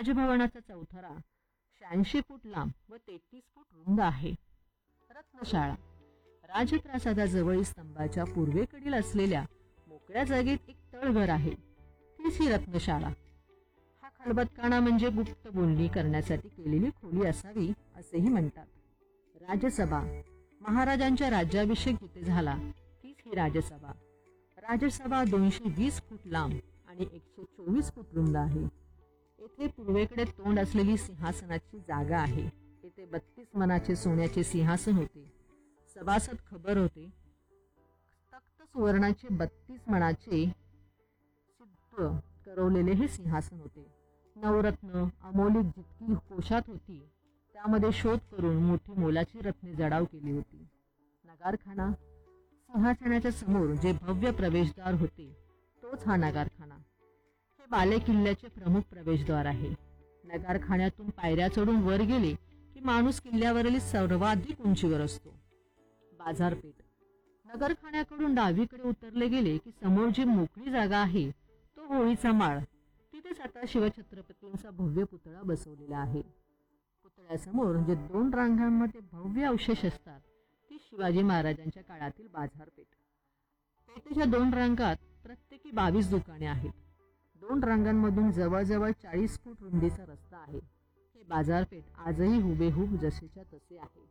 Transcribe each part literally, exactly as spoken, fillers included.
राजभवनाचा चौथरा शहाऐंशी फूट लांब व तेहतीस फूट रुंद आहे. रत्नशाळा राजप्रासादाजवळील स्तंभाच्या पूर्वेकडील असलेल्या मोकळ्या जागेत एक तळघर आहे. तीच ही रत्नशाळा. हा खलबतखाना म्हणजे गुप्त बोलणी करण्यासाठी केलेली खोली असावी असेही म्हणतात. राजसभा महाराजांच्या राज्याभिषेक जिथे झाला तीच ही राजसभा. राजसभा दोनशे वीस फूट लांब आणि एकशे चोवीस फूट रुंद आहे. येथे पूर्वेकडे तोंड असलेली सिंहासनाची जागा आहे. येथे बत्तीस मनाचे सोन्याचे सिंहासन होते. सभासद खबर होते. तख्त सुवर्णाचे बत्तीस मणाचे सिद्ध करवलेले हे सिंहासन होते. नवरत्न अमोलिक जितकी कोशात होती त्यामध्ये शोध करून मोठी मोलाची रत्ने जडाव केली होती. नगारखाना सिंहासनाच्या समोर जे भव्य प्रवेशद्वार होते तोच हा नगारखाना. हे बाले किल्ल्याचे प्रमुख प्रवेशद्वार आहे. नगारखान्यातून पायऱ्या चढून वर गेले की माणूस किल्ल्यावरील सर्वाधिक उंचीवर असतो. बाजारपेठ नगरखान्याकडून डावीकडे उतरले गेले की समोर जी मोकळी जागा आहे तो होळीचा माळ. तिथेच आता शिवछत्रपतींचा भव्य पुतळा बसवलेला आहे. पुतळ्यासमोर जे दोन रांगांमध्ये भव्य अवशेष असतात ती शिवाजी महाराजांच्या काळातील बाजारपेठ. पेठेच्या दोन रांगात प्रत्येकी बावीस दुकाने आहेत. दोन रांगांमधून जवळजवळ चाळीस फूट रुंदीचा रस्ता आहे. हे बाजारपेठ आजही हुबेहूब जसेच्या तसे आहे.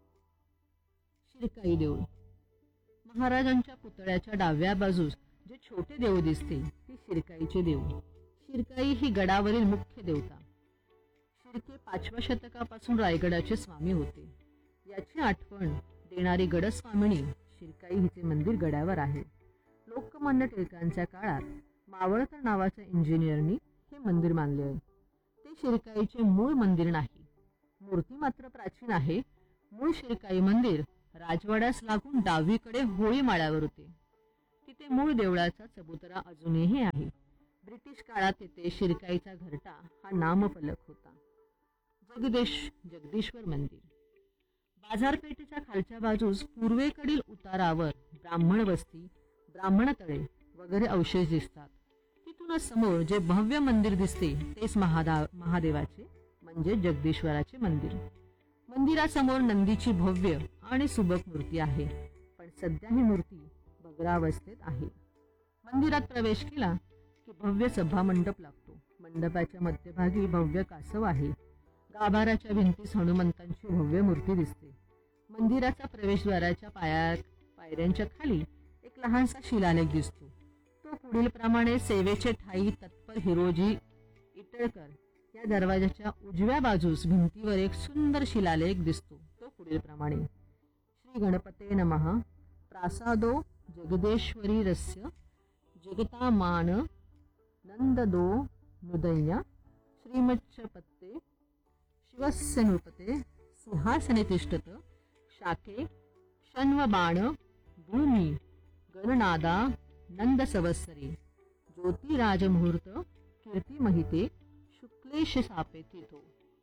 शिरकाई देऊळ महाराजांच्या पुतळ्याच्या डाव्या बाजूस जे छोटे देऊळ दिसते ते शिरकाईचे देऊळ. शिरकाई ही गडावरील मुख्य देवता. शिर्के पाचव्या शतकापासून रायगडाचे स्वामी होते. याची आठवण देणारी गडस्वामिनी शिरकाई हिचे मंदिर गडावर आहे. लोकमान्य टिळकांच्या काळात मावळकर नावाच्या इंजिनियरनी हे मंदिर बांधले आहे. ते शिरकाईचे मूळ मंदिर नाही. मूर्ती मात्र प्राचीन आहे. मूळ शिरकाई मंदिर राजवाड्यास लागून डावीकडे होळी माळ्यावर होते. तिथे मूळ देवळाचा चबुतरा अजूनही आहे. ब्रिटिश काळात तेथे शिरकाईचा घरटा हा नामफलक होता. जगदेश जगदीश्वर मंदिर बाजारपेठेच्या खालच्या बाजूस पूर्वेकडील उतारावर ब्राह्मण वस्ती, ब्राह्मण तळे वगैरे अवशेष दिसतात. तिथूनच समोर जे भव्य मंदिर दिसते तेच महादा महादेवाचे म्हणजे जगदीश्वराचे मंदिर. मंदिरासमोर नंदीची भव्य आणि सुबक मूर्ती आहे. पण सध्या ही मूर्ती भग्नावस्थेत आहे. मंदिरात प्रवेश केला की भव्य सभा मंडप लागतो. मंडपाच्या मध्यभागी भव्य कासव आहे. गाभाऱ्याच्या भिंतीस हनुमंतांची भव्य मूर्ती दिसते. मंदिराचा प्रवेशद्वाराच्या पाया पायऱ्यांच्या खाली एक लहानसा शिलालेख दिसतो. तो पुढील प्रमाणे सेवेचे ठाई तत्पर हिरोजी इटळकर या दरवाजाच्या उजव्या बाजूस भिंतीवर एक सुंदर शिलालेख दिसतो. तो पुढील प्रमाणे श्री गणपते नमः प्रासादो जगदेश्वरी रस्य जगतामान नंददो नुदय्य श्रीमच्छपते शिवस्य नृपते सिंहासने तिष्ठत शाके शन्वबाण भूमी गणनादा नंद संवत्सरे ज्योतिराजमुहूर्त कीर्तिमहिते शुक्लेश सापेतिथो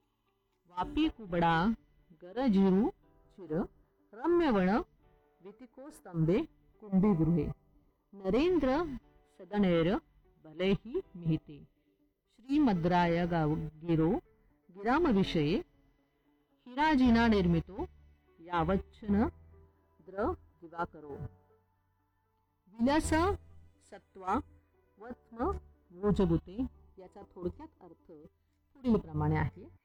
वापी कुबडा गरजिरू चिर रम्यवण वितिको स्तंभे कुंभीगृहे नरेंद्र सदनेर भलेहि मिहिते श्रीमद्राय गाव गिरो गिरामविषये हिराजिना निर्मितो यावच्छन द्र दिवाकरो विलास सत्वा वत्म भोजभूते. याचा थोडक्यात अर्थ पुढील प्रमाणे आहे.